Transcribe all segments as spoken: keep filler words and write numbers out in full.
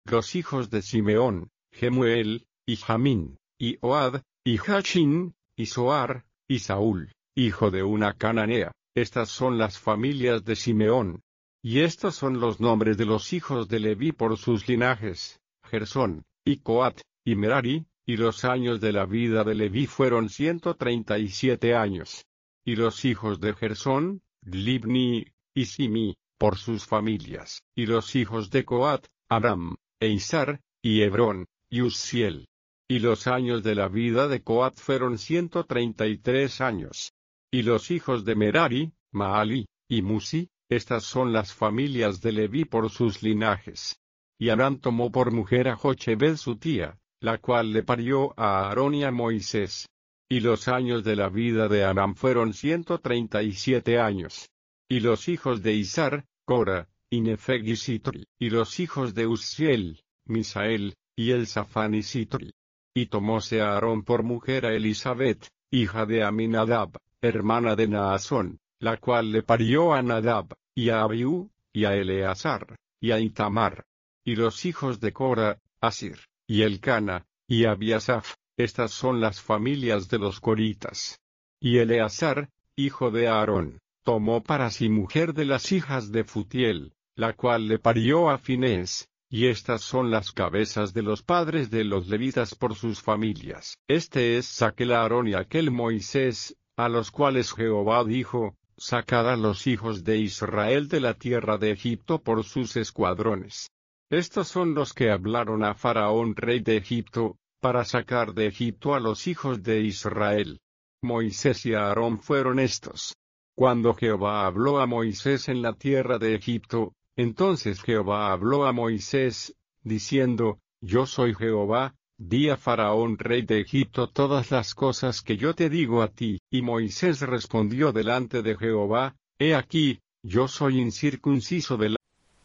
los hijos de Simeón, Jemuel, y Jamín, y Ohad, y Jachín, y Zoar, y Saúl, hijo de una cananea. Estas son las familias de Simeón. Y estos son los nombres de los hijos de Leví por sus linajes: Gersón, y Coat, y Merari. Y los años de la vida de Leví fueron ciento treinta y siete años. Y los hijos de Gersón, Libni, y Simi, por sus familias. Y los hijos de Coat, Amram, e Izhar, y Hebrón, y Uzziel. Y los años de la vida de Coat fueron ciento treinta y tres años. Y los hijos de Merari, Maali, y Musi. Estas son las familias de Leví por sus linajes. Y Amram tomó por mujer a Jochebed su tía, la cual le parió a Aarón y a Moisés. Y los años de la vida de Amram fueron ciento treinta y siete años. Y los hijos de Izhar, Cora, y Nefeg y Sitri. Y los hijos de Uzziel, Misael, y Elzafán y Sitri. Y tomóse a Aarón por mujer a Elisabet, hija de Aminadab, hermana de Naasón, la cual le parió a Nadab, y a Abiú, y a Eleazar, y a Itamar. Y los hijos de Cora, Asir, y Elcana, y Abiasaph. Estas son las familias de los coritas. Y Eleazar, hijo de Aarón, tomó para sí mujer de las hijas de Futiel, la cual le parió a Finés. Y estas son las cabezas de los padres de los levitas por sus familias. Este es aquel Aarón y aquel Moisés, a los cuales Jehová dijo: Sacad a los hijos de Israel de la tierra de Egipto por sus escuadrones. Estos son los que hablaron a Faraón rey de Egipto, para sacar de Egipto a los hijos de Israel. Moisés y Aarón fueron estos. Cuando Jehová habló a Moisés en la tierra de Egipto, entonces Jehová habló a Moisés, diciendo: Yo soy Jehová, di a Faraón rey de Egipto todas las cosas que yo te digo a ti. Y Moisés respondió delante de Jehová: He aquí, yo soy incircunciso de la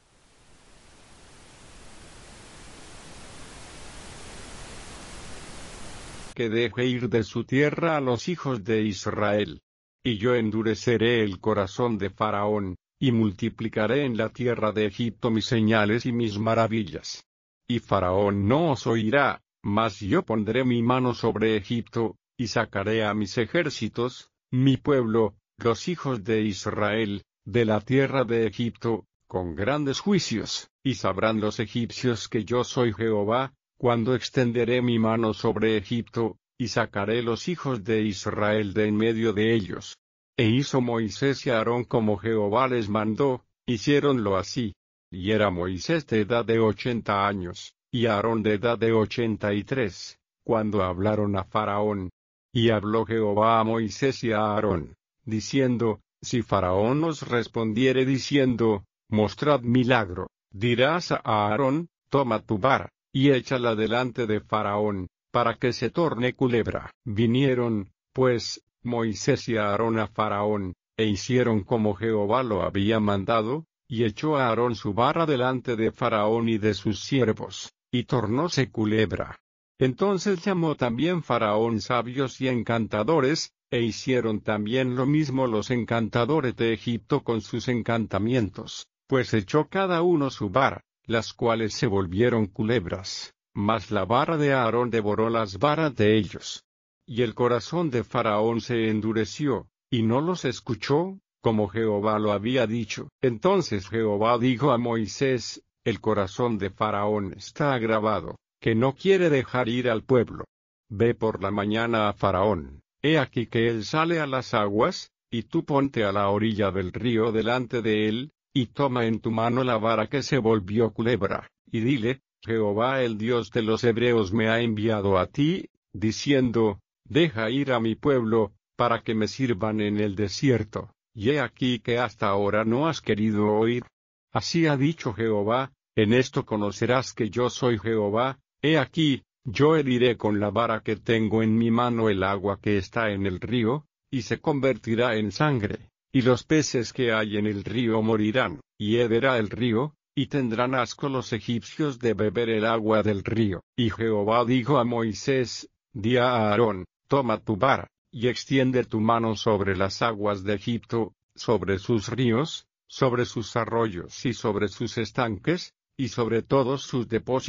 que deje ir de su tierra a los hijos de Israel. Y yo endureceré el corazón de Faraón, y multiplicaré en la tierra de Egipto mis señales y mis maravillas. Y Faraón no os oirá, mas yo pondré mi mano sobre Egipto, y sacaré a mis ejércitos, mi pueblo, los hijos de Israel, de la tierra de Egipto, con grandes juicios, y sabrán los egipcios que yo soy Jehová, cuando extenderé mi mano sobre Egipto, y sacaré los hijos de Israel de en medio de ellos. E hizo Moisés y Aarón como Jehová les mandó, hiciéronlo así. Y era Moisés de edad de ochenta años, y Aarón de edad de ochenta y tres, cuando hablaron a Faraón. Y habló Jehová a Moisés y a Aarón, diciendo: Si Faraón os respondiere diciendo: Mostrad milagro, dirás a Aarón: Toma tu vara, y échala delante de Faraón, para que se torne culebra. Vinieron, pues, Moisés y Aarón a Faraón, e hicieron como Jehová lo había mandado, y echó a Aarón su vara delante de Faraón y de sus siervos, y tornóse culebra. Entonces llamó también Faraón sabios y encantadores, e hicieron también lo mismo los encantadores de Egipto con sus encantamientos, pues echó cada uno su vara, las cuales se volvieron culebras, mas la vara de Aarón devoró las varas de ellos. Y el corazón de Faraón se endureció, y no los escuchó, como Jehová lo había dicho. Entonces Jehová dijo a Moisés: El corazón de Faraón está agravado, que no quiere dejar ir al pueblo. Ve por la mañana a Faraón, he aquí que él sale a las aguas, y tú ponte a la orilla del río delante de él, y toma en tu mano la vara que se volvió culebra, y dile: Jehová el Dios de los hebreos me ha enviado a ti, diciendo: Deja ir a mi pueblo, para que me sirvan en el desierto, y he aquí que hasta ahora no has querido oír. Así ha dicho Jehová: En esto conocerás que yo soy Jehová. He aquí, yo heriré con la vara que tengo en mi mano el agua que está en el río, y se convertirá en sangre, y los peces que hay en el río morirán, y hederá el río, y tendrán asco los egipcios de beber el agua del río. Y Jehová dijo a Moisés: Di a Aarón: Toma tu vara, y extiende tu mano sobre las aguas de Egipto, sobre sus ríos, sobre sus arroyos y sobre sus estanques, y sobre todos sus depósitos.